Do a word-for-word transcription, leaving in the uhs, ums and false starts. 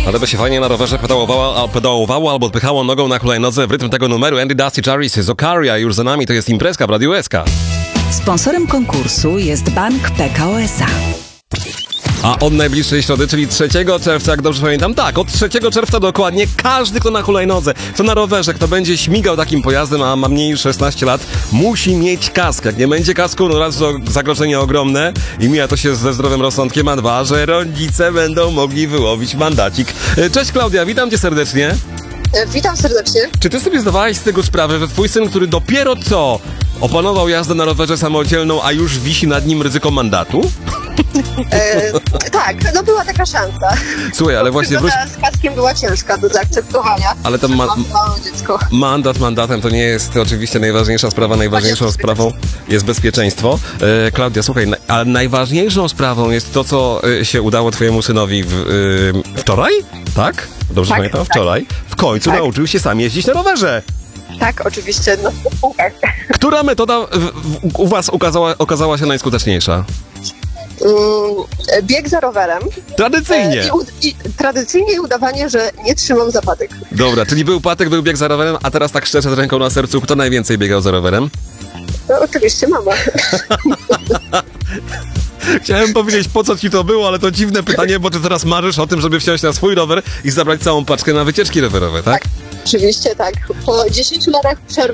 Dlatego się fajnie na rowerze pedałowało, a pedałowało albo odpychało nogą na hulajnodze w rytm tego numeru. Andy Dusty Charis z Okaria już za nami, to jest imprezka w Radiu S K. Sponsorem konkursu jest Bank P K O S A. A od najbliższej środy, czyli trzeciego czerwca, jak dobrze pamiętam, tak, od trzeciego czerwca dokładnie każdy, kto na hulajnodze, kto na rowerze, kto będzie śmigał takim pojazdem, a ma mniej niż szesnaście lat, musi mieć kask. Jak nie będzie kasku, no raz, że zagrożenie ogromne i mija to się ze zdrowym rozsądkiem, a dwa, że rodzice będą mogli wyłowić mandacik. Cześć Klaudia, witam cię serdecznie. Witam serdecznie. Czy ty sobie zdawałaś z tego sprawę, że twój syn, który dopiero co opanował jazdę na rowerze samodzielną, a już wisi nad nim ryzyko mandatu? E, tak, no była taka szansa. Słuchaj, ale właśnie wróć... z kaskiem była ciężka do zaakceptowania. Ale tam ma... Mam małe dziecko. Mandat mandatem to nie jest oczywiście najważniejsza sprawa. Najważniejszą sprawą jest bezpieczeństwo. E, Klaudia, słuchaj, na, ale najważniejszą sprawą jest to, co e, się udało twojemu synowi w, e, wczoraj? Tak? Dobrze Tak, pamiętam? tak. Wczoraj. W końcu Tak. nauczył się sam jeździć na rowerze. Tak, oczywiście, no w spółkach. Która metoda w, w, u was okazała, okazała się najskuteczniejsza? Mm, bieg za rowerem. Tradycyjnie. E, i, ud- i tradycyjnie i udawanie, że nie trzymam zapadek. Dobra, czyli był patek, był bieg za rowerem, a teraz tak szczerze z ręką na sercu, kto najwięcej biegał za rowerem? No oczywiście mama. Chciałem powiedzieć, po co ci to było, ale to dziwne pytanie, bo ty teraz marzysz o tym, żeby wsiąść na swój rower i zabrać całą paczkę na wycieczki rowerowe, tak? Oczywiście tak. Po dziesięciu latach przerwy